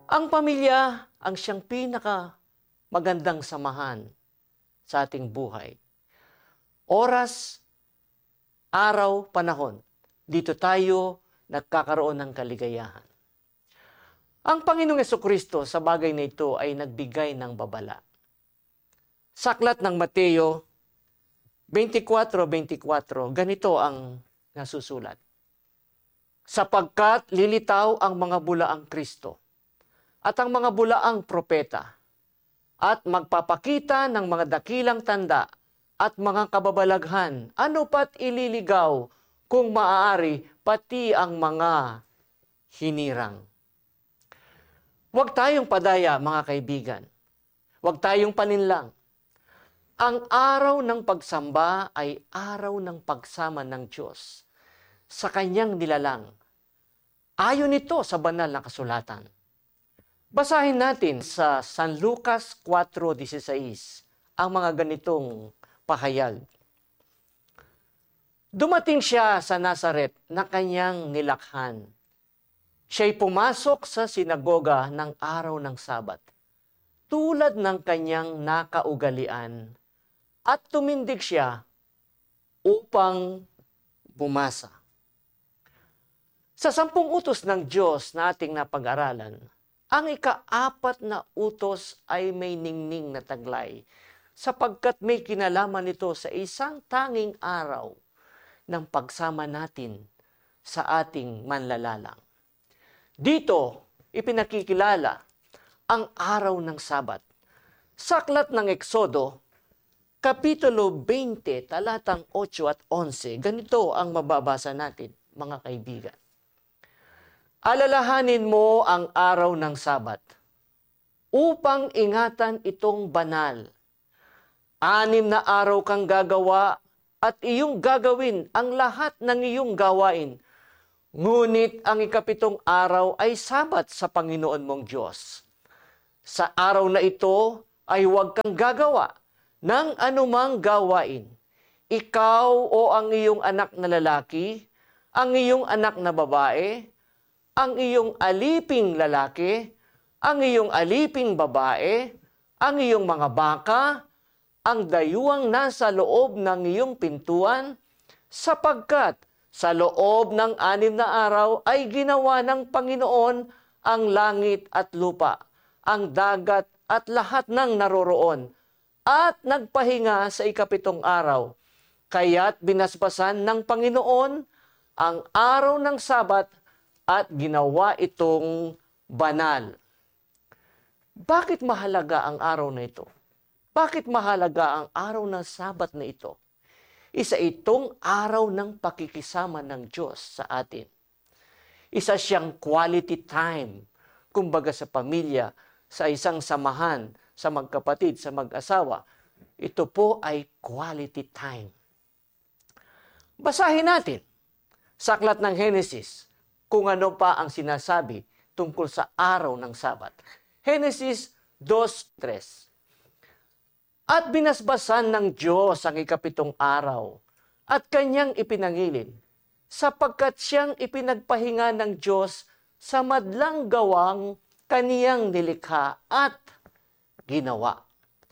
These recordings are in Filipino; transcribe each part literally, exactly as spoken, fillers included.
Ang pamilya ang siyang pinaka magandang samahan sa ating buhay. Oras, araw, panahon, dito tayo nagkakaroon ng kaligayahan. Ang Panginoong Jesucristo sa bagay na ito ay nagbigay ng babala. Sa aklat ng Mateo twenty-four twenty-four, ganito ang nasusulat. Sapagkat lilitaw ang mga bulaang Kristo at ang mga bulaang propeta at magpapakita ng mga dakilang tanda at mga kababalaghan, ano pat ililigaw kung maaari pati ang mga hinirang. Huwag tayong padaya, mga kaibigan. Huwag tayong paninlang. Ang araw ng pagsamba ay araw ng pagsama ng Diyos sa kanyang nilalang. Ayon ito sa banal na kasulatan. Basahin natin sa San Lucas four sixteen ang mga ganitong pahayag. Dumating siya sa Nazaret na kanyang nilakhan. Siya'y pumasok sa sinagoga ng araw ng Sabat, tulad ng kanyang nakaugalian, at tumindig siya upang bumasa. Sa sampung utos ng Diyos na ating napag-aralan, ang ikaapat na utos ay may ningning na taglay, sapagkat may kinalaman nito sa isang tanging araw ng pagsama natin sa ating manlalalang. Dito, ipinakikilala ang araw ng Sabat. Sa aklat ng Eksodo, Kapitulo twenty, talatang eight at eleven, ganito ang mababasa natin, mga kaibigan. Alalahanin mo ang araw ng Sabat upang ingatan itong banal. Anim na araw kang gagawa at iyong gagawin ang lahat ng iyong gawain. Ngunit ang ikapitong araw ay Sabat sa Panginoon mong Diyos. Sa araw na ito ay huwag kang gagawa ng anumang gawain. Ikaw o ang iyong anak na lalaki, ang iyong anak na babae, ang iyong aliping lalaki, ang iyong aliping babae, ang iyong mga baka, ang dayuang nasa loob ng iyong pintuan, sapagkat sa loob ng anim na araw ay ginawa ng Panginoon ang langit at lupa, ang dagat at lahat ng naroroon, at nagpahinga sa ikapitong araw. Kaya't binasbasan ng Panginoon ang araw ng Sabat at ginawa itong banal. Bakit mahalaga ang araw na ito? Bakit mahalaga ang araw ng Sabat na ito? Isa itong araw ng pakikisama ng Diyos sa atin. Isa siyang quality time, kumbaga sa pamilya, sa isang samahan, sa magkapatid, sa mag-asawa. Ito po ay quality time. Basahin natin sa aklat ng Henesis kung ano pa ang sinasabi tungkol sa araw ng Sabat. Henesis two three. At binasbasan ng Diyos ang ikapitong araw at kanyang ipinangilin, sapagkat siyang ipinagpahinga ng Diyos sa madlang gawang kaniyang nilikha at ginawa.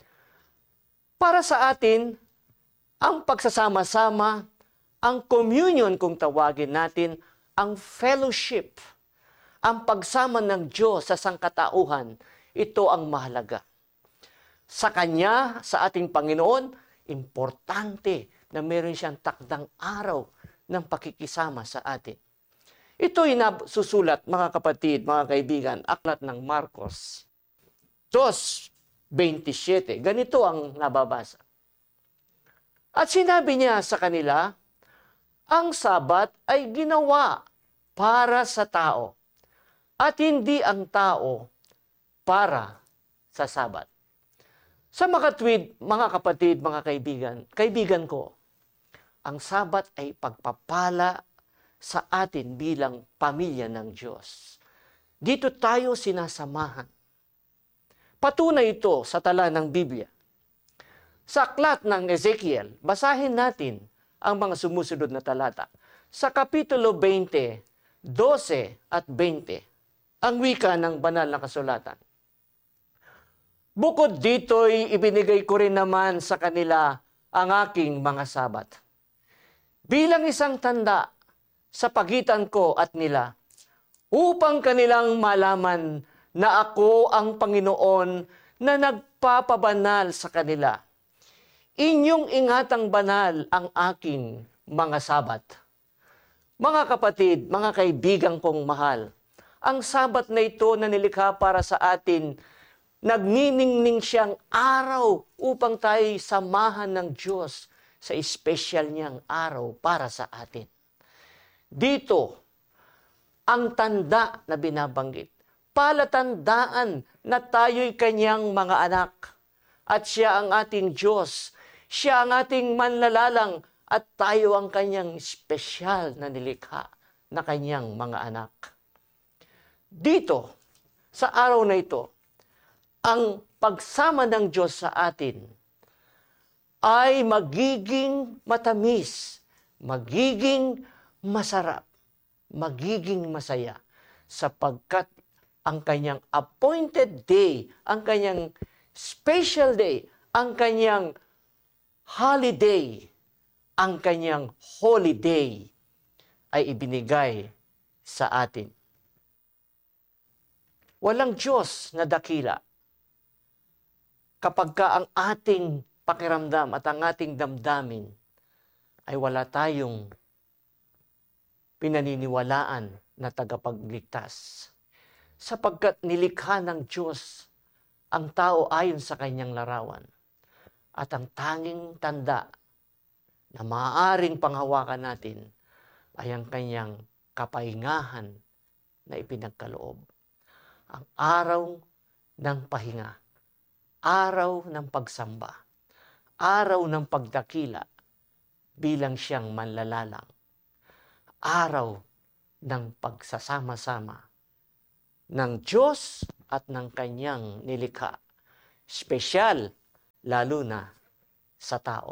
Para sa atin, ang pagsasama-sama, ang communion kung tawagin natin, ang fellowship, ang pagsama ng Diyos sa sangkatauhan, ito ang mahalaga. Sa Kanya, sa ating Panginoon, importante na meron siyang takdang araw ng pakikisama sa atin. Ito'y nasusulat, mga kapatid, mga kaibigan, aklat ng Marcos two twenty-seven. Ganito ang nababasa. At sinabi niya sa kanila, ang Sabat ay ginawa para sa tao at hindi ang tao para sa Sabat. Sa makatwid, mga kapatid, mga kaibigan, kaibigan ko, ang Sabat ay pagpapala sa atin bilang pamilya ng Diyos. Dito tayo sinasamahan. Patunay ito sa tala ng Biblia. Sa aklat ng Ezekiel, basahin natin ang mga sumusunod na talata. Sa Kapitulo twenty, twelve at twenty. ang wika ng banal na kasulatan. Bukod dito'y ibinigay ko rin naman sa kanila ang aking mga sabat. Bilang isang tanda sa pagitan ko at nila, upang kanilang malaman na ako ang Panginoon na nagpapabanal sa kanila. Inyong ingatang banal ang aking mga sabat. Mga kapatid, mga kaibigan kong mahal, ang sabat na ito na nilikha para sa atin, nagniningning siyang araw upang tayo samahan ng Diyos sa espesyal niyang araw para sa atin. Dito, ang tanda na binabanggit, palatandaan na tayo'y kanyang mga anak at siya ang ating Diyos, siya ang ating manlalalang at tayo ang kanyang espesyal na nilikha na kanyang mga anak. Dito, sa araw na ito, ang pagsama ng Diyos sa atin ay magiging matamis, magiging masarap, magiging masaya sapagkat ang kanyang appointed day, ang kanyang special day, ang kanyang holiday, ang kanyang holiday ay ibinigay sa atin. Walang Diyos na dakila kapag ka ang ating pakiramdam at ang ating damdamin ay wala tayong pinaniniwalaan na tagapagligtas. Sapagkat nilikha ng Diyos ang tao ayon sa kanyang larawan. At ang tanging tanda na maaaring panghawakan natin ay ang kanyang kapahingahan na ipinagkaloob. Ang araw ng pahinga, araw ng pagsamba, araw ng pagdakila bilang siyang manlalalang, araw ng pagsasama-sama ng Diyos at ng kanyang nilikha. Espesyal, lalo na sa tao.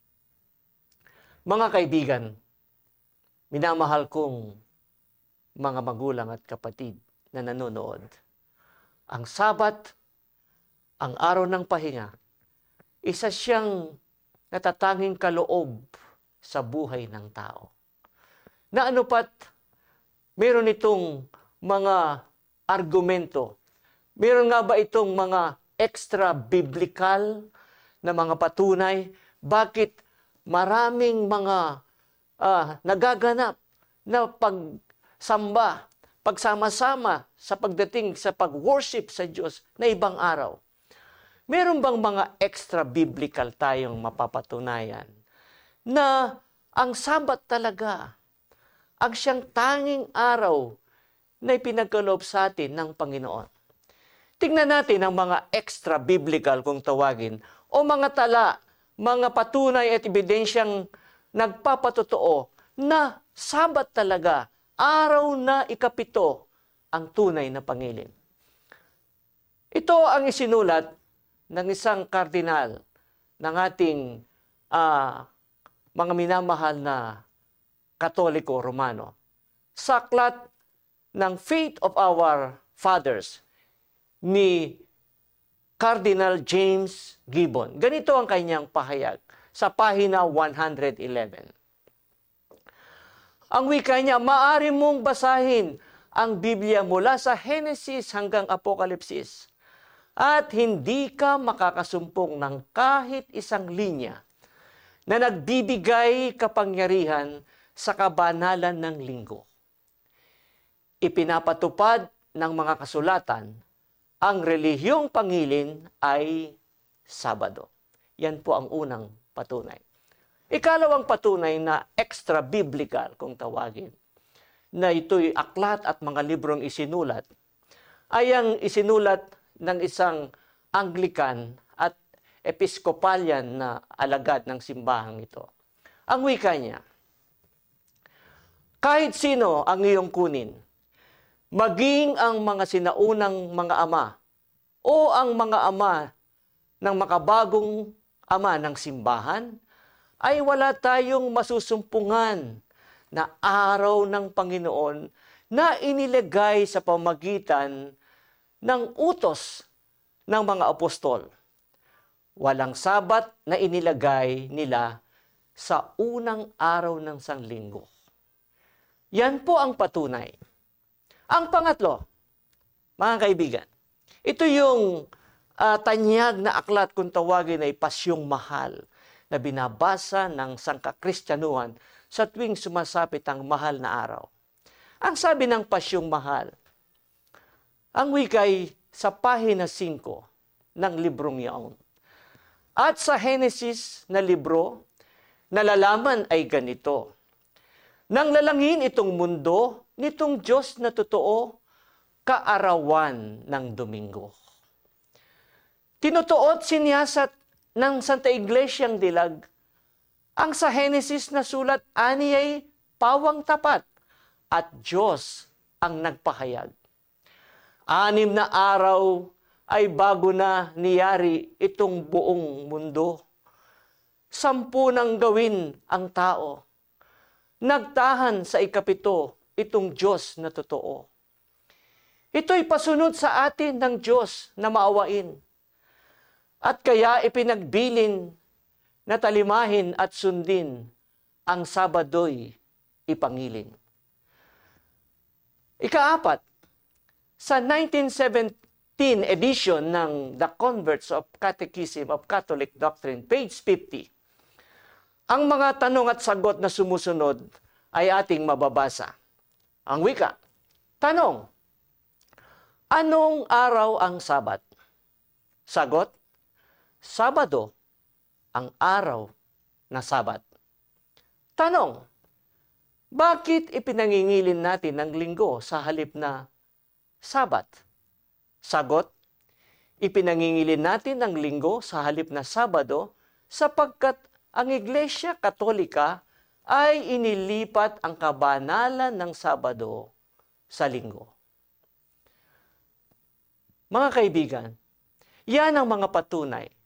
Mga kaibigan, minamahal kong mga magulang at kapatid na nanonood, ang Sabat, ang araw ng pahinga, isa siyang natatanging kaloob sa buhay ng tao. Na ano pat, meron itong mga argumento. Meron nga ba itong mga extra-biblical na mga patunay? Bakit maraming mga uh, nagaganap na pagsamba, pagsama-sama sa pagdating sa pag-worship sa Diyos na ibang araw? Meron bang mga extra-biblical tayong mapapatunayan na ang Sabat talaga, ang siyang tanging araw na ipinagkaloob sa atin ng Panginoon? Tingnan natin ang mga extra-biblical kung tawagin o mga tala, mga patunay at ebidensyang nagpapatotoo na Sabat talaga, araw na ikapito ang tunay na pangilin. Ito ang isinulat ng isang kardinal ng ating uh, mga minamahal na Katoliko Romano. Saklat ng Faith of Our Fathers ni Cardinal James Gibbon. Ganito ang kanyang pahayag sa pahina one eleven. Ang wika niya, maaari mong basahin ang Biblia mula sa Genesis hanggang Apokalipsis at hindi ka makakasumpong ng kahit isang linya na nagbibigay kapangyarihan sa kabanalan ng linggo. Ipinapatupad ng mga kasulatan, ang relihiyong pangilin ay Sabado. Yan po ang unang patunay. Ikalawang patunay na extra-biblical kung tawagin, na ito'y aklat at mga librong isinulat, ay ang isinulat ng isang Anglican at Episcopalian na alagad ng simbahang ito. Ang wika niya, kahit sino ang iyong kunin, maging ang mga sinaunang mga ama o ang mga ama ng makabagong ama ng simbahan, ay wala tayong masusumpungan na araw ng Panginoon na inilagay sa pamagitan ng utos ng mga apostol. Walang Sabat na inilagay nila sa unang araw ng sanglinggo. Yan po ang patunay. Ang pangatlo, mga kaibigan, ito yung uh, tanyag na aklat kung tawagin ay Pasyong Mahal na binabasa ng sangkakristyanuhan sa tuwing sumasapit ang mahal na araw. Ang sabi ng Pasyong Mahal, ang wikay sa pahina singko ng librong yaon. At sa Henesis na libro, nalalaman ay ganito. Nang lalangin itong mundo, nitong Diyos na totoo, kaarawan ng Domingo. Tinutuot siniyasat ng Santa Iglesiang Dilag, ang sa Henesis na sulat ani ay pawang tapat at Diyos ang nagpahayag. Anim na araw ay bago na niyari itong buong mundo. Sampu nang gawin ang tao. Nagtahan sa ikapito itong Diyos na totoo. Ito'y pasunod sa atin ng Diyos na maawain. At kaya ipinagbilin na talimahin at sundin ang Sabado'y ipangilin. Ikaapat, sa nineteen seventeen edition ng The Converts of Catechism of Catholic Doctrine, page fifty, ang mga tanong at sagot na sumusunod ay ating mababasa. Ang wika, tanong, anong araw ang Sabat? Sagot, Sabado ang araw na Sabat. Tanong, bakit ipinangingilin natin ang linggo sa halip na Sabat? Sagot, ipinangingilin natin ang linggo sa halip na Sabado sapagkat ang Iglesia Katolika ay inilipat ang kabanalan ng Sabado sa linggo. Mga kaibigan, yan ang mga patunay